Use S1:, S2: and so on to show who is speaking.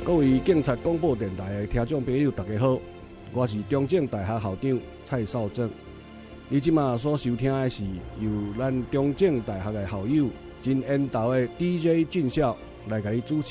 S1: 各位警察广播电台的听众朋友，大家好，我是中正大学校长蔡少正。你即马所收听的是由咱中正大学的校友真缘投的 DJ 俊孝来甲你主持